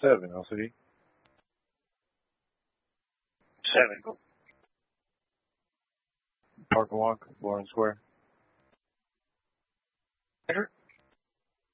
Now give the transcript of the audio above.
7, LCD. 7. Park and Walk, Lawrence Square.